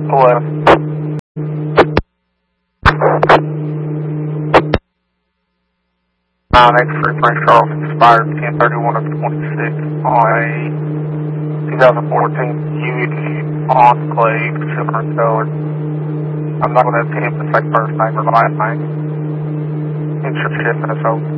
11. X-ray Frank Charles expired 10/31 of 26 on a 2014 Buick Enclave, silver and colored. I'm not going to attempt the second first name or last name. Insurance ship, Minnesota.